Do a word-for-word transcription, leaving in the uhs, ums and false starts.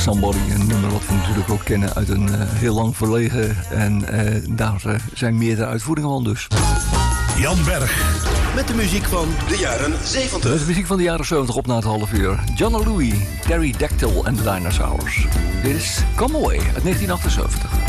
Somebody, een nummer wat we natuurlijk ook kennen uit een uh, heel lang verleden. En uh, daar uh, zijn meerdere uitvoeringen van dus. Jan Berg. Met de muziek van de jaren zeventig. Met de muziek van de jaren zeventig op na het half uur. John Louis, Terry Dactyl en de Dinosaurs. Dit is Come Away uit negentien achtenzeventig.